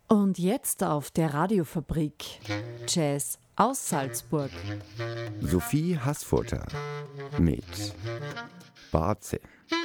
Und jetzt auf der Radiofabrik Jazz aus Salzburg. Sophie Haßfurter mit Barze.